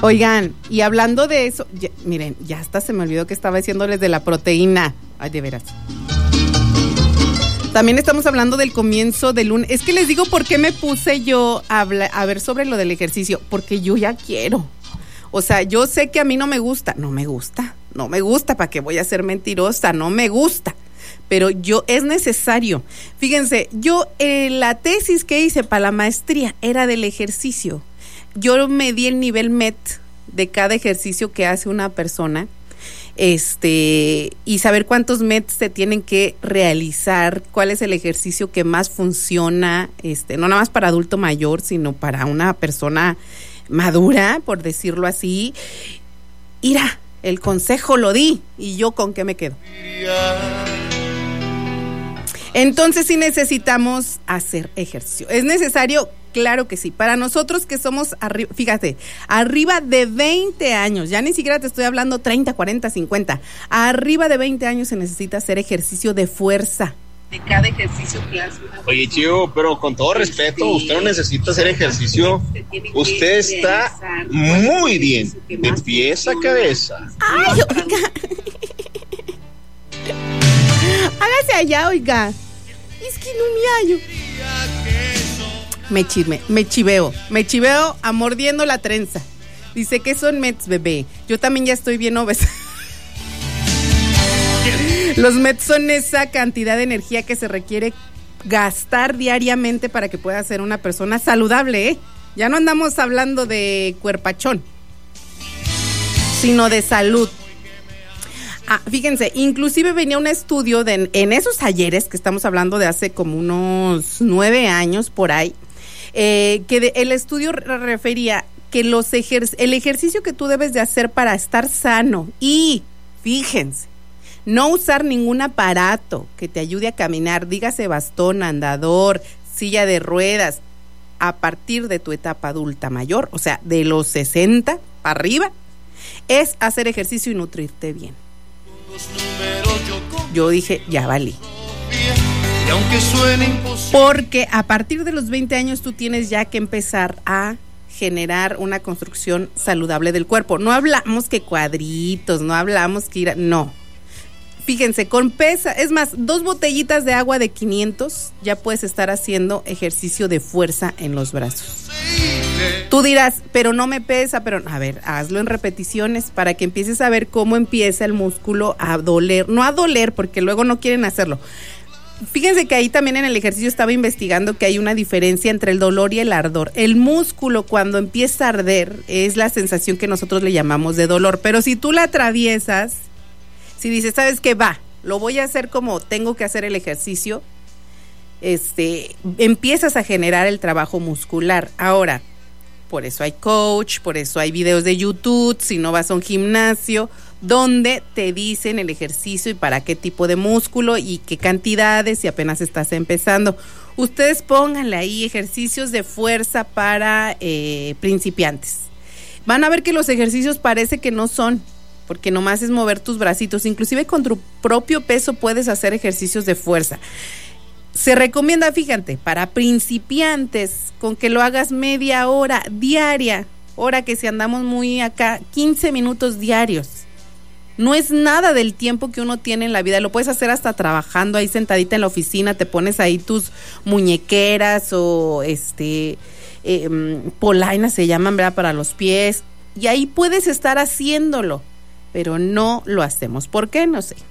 Oigan, y hablando de eso, miren, ya hasta se me olvidó que estaba diciéndoles de la proteína. Ay, de veras. También estamos hablando del comienzo del lunes. Es que les digo por qué me puse yo a ver sobre lo del ejercicio. Porque yo ya quiero. O sea, yo sé que a mí no me gusta. No me gusta. ¿Para qué voy a ser mentirosa? No me gusta. Pero es necesario. Fíjense, yo la tesis que hice para la maestría era del ejercicio. Yo medí el nivel MET de cada ejercicio que hace una persona. Y saber cuántos MET se tienen que realizar, cuál es el ejercicio que más funciona, no nada más para adulto mayor, sino para una persona madura, por decirlo así. Mira, el consejo lo di, y yo ¿con qué me quedo? Entonces sí necesitamos hacer ejercicio. ¿Es necesario? Claro que sí. Para nosotros que somos, arriba de 20 años, ya ni siquiera te estoy hablando 30, 40, 50, arriba de 20 años se necesita hacer ejercicio de fuerza. De cada ejercicio que hace. Oye, Chío, pero con todo respeto, usted no necesita hacer ejercicio. Usted está muy bien, de pies a cabeza. Ay, oiga. Hágase allá, oiga. Es que no me hallo. Me chiveo a mordiendo la trenza. Dice que son METs, bebé. Yo también ya estoy bien obesa. Los METs son esa cantidad de energía que se requiere gastar diariamente para que pueda ser una persona saludable, ¿eh? Ya no andamos hablando de cuerpachón, sino de salud. Fíjense, inclusive venía un estudio en esos talleres que estamos hablando de hace como unos 9 años por ahí, el estudio refería que el ejercicio que tú debes de hacer para estar sano y, fíjense, no usar ningún aparato que te ayude a caminar, dígase bastón, andador, silla de ruedas, a partir de tu etapa adulta mayor, o sea, de los 60 para arriba, es hacer ejercicio y nutrirte bien. Yo dije, ya valí. Porque a partir de los 20 años tú tienes ya que empezar a generar una construcción saludable del cuerpo. No hablamos que cuadritos, no hablamos que no. Fíjense, con pesa, es más, 2 botellitas de agua de 500 ya puedes estar haciendo ejercicio de fuerza en los brazos. Tú dirás, pero no me pesa, pero a ver, hazlo en repeticiones para que empieces a ver cómo empieza el músculo a doler, no a doler porque luego no quieren hacerlo. Fíjense que ahí también en el ejercicio estaba investigando que hay una diferencia entre el dolor y el ardor. El músculo cuando empieza a arder es la sensación que nosotros le llamamos de dolor, pero si tú la atraviesas, si dices, ¿sabes qué? Lo voy a hacer como tengo que hacer el ejercicio, empiezas a generar el trabajo muscular. Ahora, por eso hay coach, por eso hay videos de YouTube, si no vas a un gimnasio, donde te dicen el ejercicio y para qué tipo de músculo y qué cantidades si apenas estás empezando. Ustedes pónganle ahí ejercicios de fuerza para principiantes. Van a ver que los ejercicios parece que no son, porque nomás es mover tus bracitos. Inclusive con tu propio peso puedes hacer ejercicios de fuerza. Se recomienda, fíjate, para principiantes, con que lo hagas media hora diaria, hora que si andamos muy acá, 15 minutos diarios. No es nada del tiempo que uno tiene en la vida, lo puedes hacer hasta trabajando ahí sentadita en la oficina, te pones ahí tus muñequeras o polainas se llaman, ¿verdad? Para los pies, y ahí puedes estar haciéndolo, pero no lo hacemos. ¿Por qué? No sé.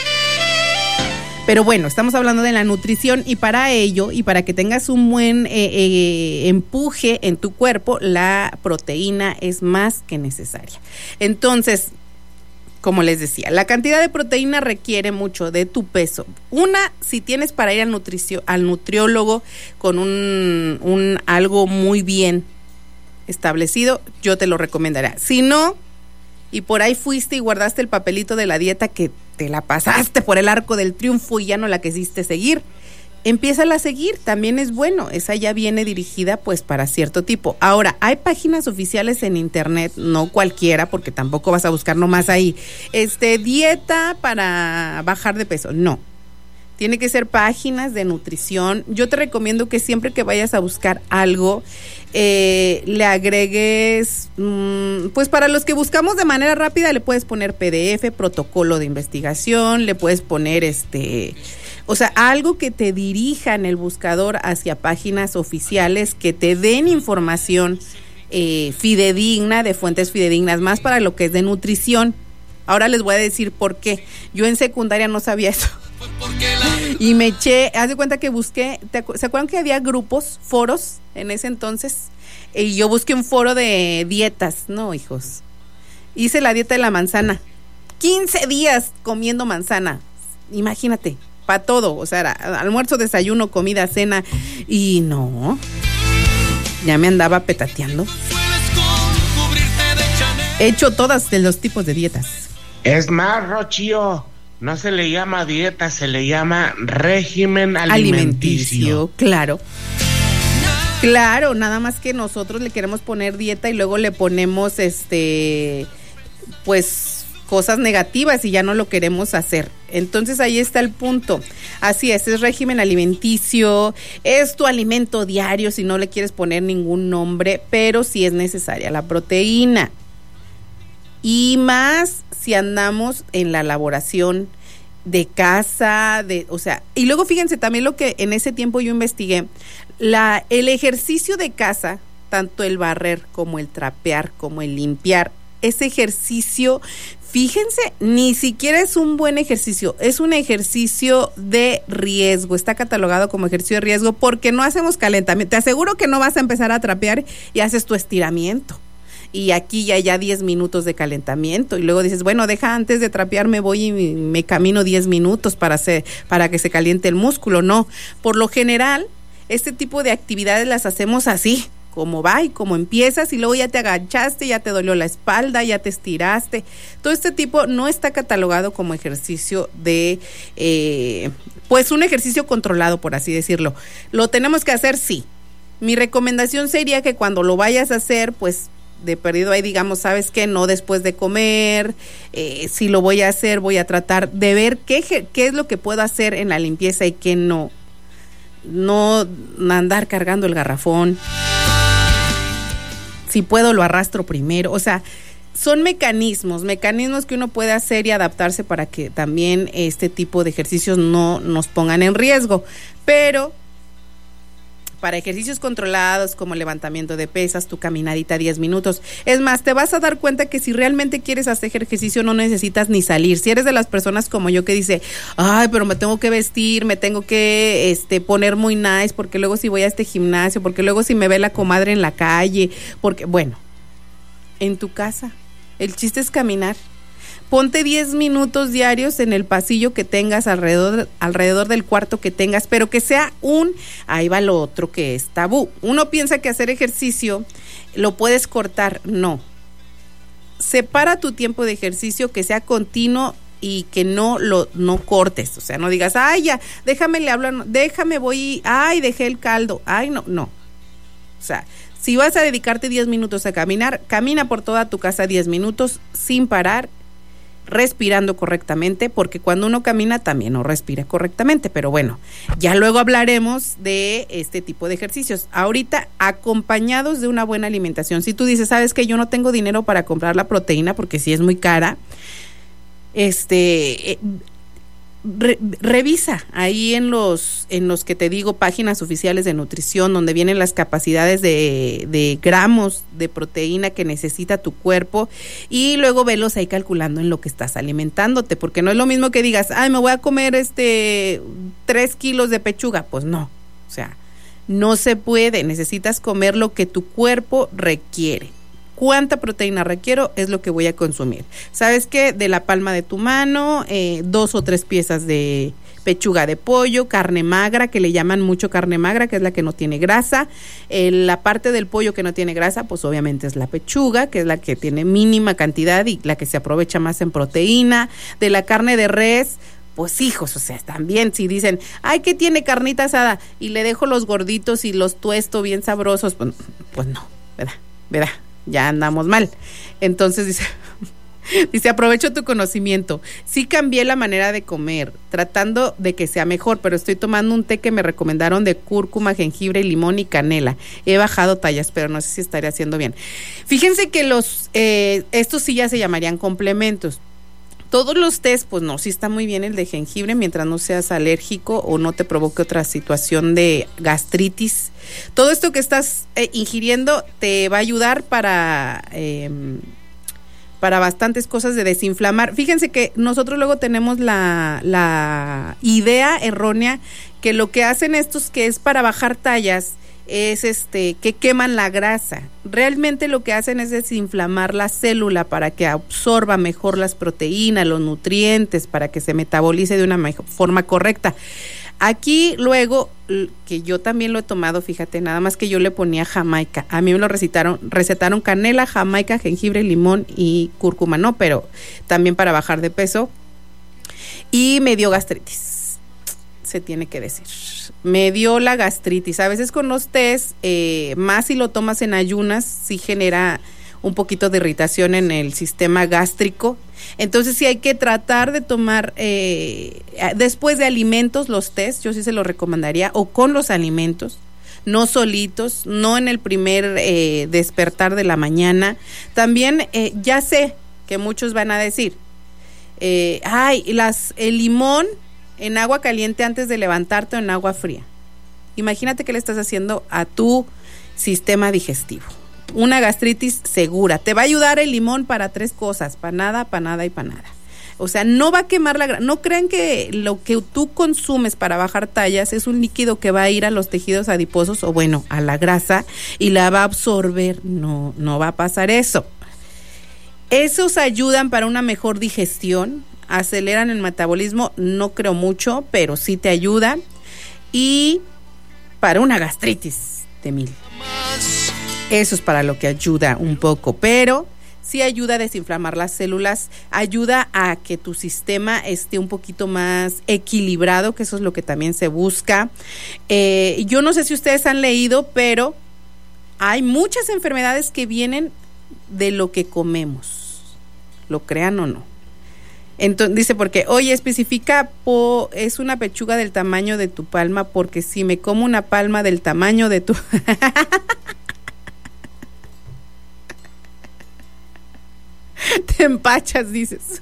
Pero bueno, estamos hablando de la nutrición y para ello, y para que tengas un buen empuje en tu cuerpo, la proteína es más que necesaria. Entonces, como les decía, la cantidad de proteína requiere mucho de tu peso. Si tienes para ir al nutriólogo con un algo muy bien establecido, yo te lo recomendaría. Si no, y por ahí fuiste y guardaste el papelito de la dieta que te la pasaste por el arco del triunfo y ya no la quisiste seguir, empiézala a seguir, también es bueno. Esa ya viene dirigida pues para cierto tipo. Ahora, hay páginas oficiales en internet, no cualquiera, porque tampoco vas a buscar nomás ahí dieta para bajar de peso, no. Tiene que ser páginas de nutrición. Yo te recomiendo que siempre que vayas a buscar algo, le agregues, pues para los que buscamos de manera rápida, le puedes poner PDF, protocolo de investigación, le puedes poner o sea, algo que te dirija en el buscador hacia páginas oficiales que te den información fidedigna, de fuentes fidedignas, más para lo que es de nutrición. Ahora les voy a decir por qué. Yo en secundaria no sabía eso. Y me eché, haz de cuenta que busqué, ¿se acuerdan que había grupos, foros en ese entonces? Y yo busqué un foro de dietas. No, hijos. Hice la dieta de la manzana. 15 días comiendo manzana. Imagínate, para todo. O sea, era almuerzo, desayuno, comida, cena. Y no, ya me andaba petateando. He hecho todas de los tipos de dietas. Es más, Rocío, no se le llama dieta, se le llama régimen alimenticio. Claro. Claro, nada más que nosotros le queremos poner dieta y luego le ponemos pues cosas negativas y ya no lo queremos hacer. Entonces ahí está el punto. Así es régimen alimenticio, es tu alimento diario si no le quieres poner ningún nombre, pero sí es necesaria la proteína. Y más si andamos en la elaboración de casa, o sea, y luego fíjense también lo que en ese tiempo yo investigué, el ejercicio de casa, tanto el barrer como el trapear, como el limpiar, ese ejercicio, fíjense, ni siquiera es un buen ejercicio, es un ejercicio de riesgo, está catalogado como ejercicio de riesgo porque no hacemos calentamiento. Te aseguro que no vas a empezar a trapear y haces tu estiramiento. Y aquí ya 10 minutos de calentamiento y luego dices, bueno, deja antes de trapear, me voy y me camino 10 minutos para que se caliente el músculo. No, por lo general, este tipo de actividades las hacemos así, como va y como empiezas y luego ya te agachaste, ya te dolió la espalda, ya te estiraste. Todo este tipo no está catalogado como ejercicio de, pues un ejercicio controlado, por así decirlo. ¿Lo tenemos que hacer? Sí. Mi recomendación sería que cuando lo vayas a hacer, pues de perdido ahí digamos, ¿sabes qué? No después de comer, si lo voy a hacer, voy a tratar de ver qué es lo que puedo hacer en la limpieza y qué no. No andar cargando el garrafón. Si puedo, lo arrastro primero. O sea, son mecanismos que uno puede hacer y adaptarse para que también este tipo de ejercicios no nos pongan en riesgo. Pero para ejercicios controlados como levantamiento de pesas, tu caminadita 10 minutos. Es más, te vas a dar cuenta que si realmente quieres hacer ejercicio no necesitas ni salir. Si eres de las personas como yo que dice, ay, pero me tengo que vestir, me tengo que poner muy nice, porque luego si voy a este gimnasio, porque luego si me ve la comadre en la calle, porque, bueno, en tu casa, el chiste es caminar. Ponte 10 minutos diarios en el pasillo que tengas, alrededor del cuarto que tengas, pero que sea ahí va lo otro que es tabú. Uno piensa que hacer ejercicio lo puedes cortar. No. Separa tu tiempo de ejercicio, que sea continuo y que no cortes. O sea, no digas, ay, ya, ay, dejé el caldo. Ay, no. O sea, si vas a dedicarte 10 minutos a caminar, camina por toda tu casa 10 minutos sin parar, respirando correctamente, porque cuando uno camina también no respira correctamente, pero bueno, ya luego hablaremos de este tipo de ejercicios. Ahorita, acompañados de una buena alimentación. Si tú dices, sabes que yo no tengo dinero para comprar la proteína porque sí es muy cara, revisa ahí en los que te digo, páginas oficiales de nutrición, donde vienen las capacidades de gramos de proteína que necesita tu cuerpo, y luego velos ahí calculando en lo que estás alimentándote, porque no es lo mismo que digas, ay, me voy a comer 3 kilos de pechuga. Pues no, o sea, no se puede. Necesitas comer lo que tu cuerpo requiere. ¿Cuánta proteína requiero? Es lo que voy a consumir. ¿Sabes qué? De la palma de tu mano, 2 o 3 piezas de pechuga de pollo, carne magra, que le llaman mucho carne magra, que es la que no tiene grasa. La parte del pollo que no tiene grasa, pues obviamente es la pechuga, que es la que tiene mínima cantidad y la que se aprovecha más en proteína. De la carne de res, pues hijos, o sea, también si dicen, ay, ¿qué tiene carnita asada? Y le dejo los gorditos y los tuesto bien sabrosos, pues no, ¿verdad? Ya andamos mal. Entonces dice, Dice, aprovecho tu conocimiento. Sí cambié la manera de comer, tratando de que sea mejor, pero estoy tomando un té que me recomendaron de cúrcuma, jengibre, limón y canela. He bajado tallas, pero no sé si estaré haciendo bien. Fíjense que estos sí ya se llamarían complementos. Todos los tés, pues no, sí está muy bien el de jengibre mientras no seas alérgico o no te provoque otra situación de gastritis. Todo esto que estás ingiriendo te va a ayudar para bastantes cosas de desinflamar. Fíjense que nosotros luego tenemos la idea errónea que lo que hacen estos que es para bajar tallas es que queman la grasa. Realmente lo que hacen es desinflamar la célula para que absorba mejor las proteínas, los nutrientes, para que se metabolice de una forma correcta. Aquí luego, que yo también lo he tomado, fíjate, nada más que yo le ponía jamaica. A mí me lo recetaron canela, jamaica, jengibre, limón y cúrcuma, no, pero también para bajar de peso. Y me dio gastritis, se tiene que decir. Me dio la gastritis. A veces con los tés, más si lo tomas en ayunas, sí genera un poquito de irritación en el sistema gástrico. Entonces sí hay que tratar de tomar después de alimentos los tés, yo sí se los recomendaría, o con los alimentos, no solitos, no en el primer despertar de la mañana. También ya sé que muchos van a decir, el limón en agua caliente antes de levantarte o en agua fría. Imagínate que le estás haciendo a tu sistema digestivo. Una gastritis segura. Te va a ayudar el limón para 3 cosas: panada, panada y panada. O sea, no va a quemar la grasa. No crean que lo que tú consumes para bajar tallas es un líquido que va a ir a los tejidos adiposos o bueno, a la grasa y la va a absorber. No va a pasar eso. Esos ayudan para una mejor digestión, aceleran el metabolismo, no creo mucho, pero sí te ayudan. Y para una gastritis de 1000. Eso es para lo que ayuda un poco, pero sí ayuda a desinflamar las células, ayuda a que tu sistema esté un poquito más equilibrado, que eso es lo que también se busca. Yo no sé si ustedes han leído, pero hay muchas enfermedades que vienen de lo que comemos, lo crean o no. Entonces dice, porque, oye, especifica, es una pechuga del tamaño de tu palma, porque si me como una palma del tamaño de tu... Te empachas, dices.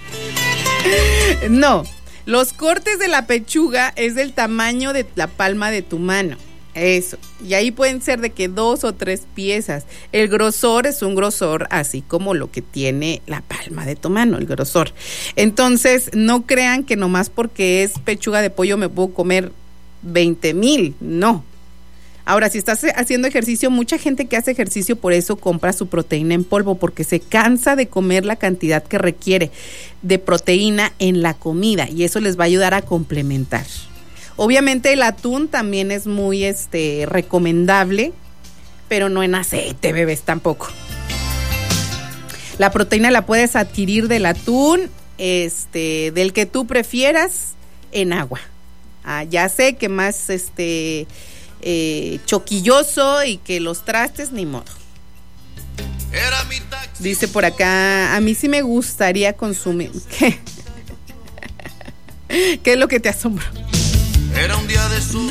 No, los cortes de la pechuga es del tamaño de la palma de tu mano. Eso. Y ahí pueden ser de que 2 o 3 piezas. El grosor es un grosor así como lo que tiene la palma de tu mano, el grosor. Entonces, no crean que nomás porque es pechuga de pollo me puedo comer 20,000. No. Ahora, si estás haciendo ejercicio, mucha gente que hace ejercicio por eso compra su proteína en polvo, porque se cansa de comer la cantidad que requiere de proteína en la comida y eso les va a ayudar a complementar. Obviamente el atún también es muy recomendable, pero no en aceite, bebés, tampoco. La proteína la puedes adquirir del atún, del que tú prefieras, en agua. Ya sé que más choquilloso y que los trastes, ni modo. Dice por acá, a mí sí me gustaría consumir. ¿Qué? ¿Qué es lo que te asombró? Era un día de su...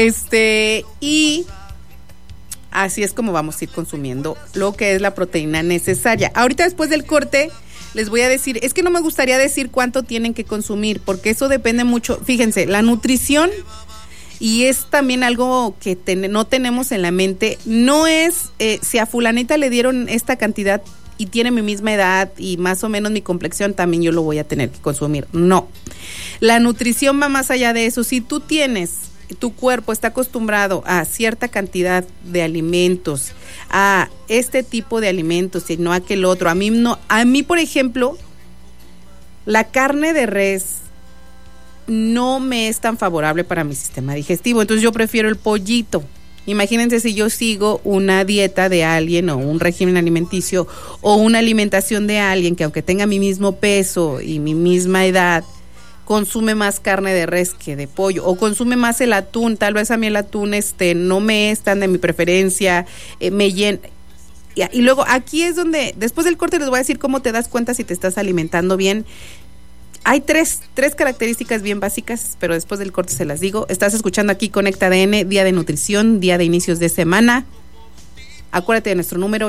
y así es como vamos a ir consumiendo lo que es la proteína necesaria. Ahorita después del corte les voy a decir, es que no me gustaría decir cuánto tienen que consumir, porque eso depende mucho. Fíjense, la nutrición, y es también algo que no tenemos en la mente, no es si a fulanita le dieron esta cantidad y tiene mi misma edad y más o menos mi complexión, también yo lo voy a tener que consumir. No, la nutrición va más allá de eso. Si tú tu cuerpo está acostumbrado a cierta cantidad de alimentos, a este tipo de alimentos y no a aquel otro. A mí, por ejemplo, la carne de res no me es tan favorable para mi sistema digestivo, entonces yo prefiero el pollito. Imagínense si yo sigo una dieta de alguien o un régimen alimenticio o una alimentación de alguien que aunque tenga mi mismo peso y mi misma edad, consume más carne de res que de pollo, o consume más el atún. Tal vez a mí el atún no me es tan de mi preferencia, me llena. Y luego aquí es donde, después del corte les voy a decir cómo te das cuenta si te estás alimentando bien. Hay tres características bien básicas, pero después del corte se las digo. Estás escuchando aquí Conecta ADN, Día de Nutrición, Día de Inicios de Semana. Acuérdate de nuestro número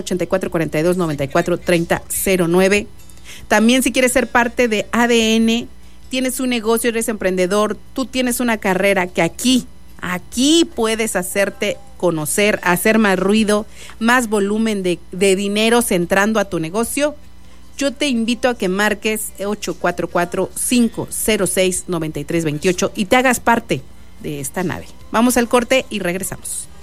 8442-943009. También si quieres ser parte de ADN, tienes un negocio, eres emprendedor, tú tienes una carrera que aquí puedes hacerte conocer, hacer más ruido, más volumen de dineros entrando a tu negocio. Yo te invito a que marques 844-506-9328 y te hagas parte de esta nave. Vamos al corte y regresamos.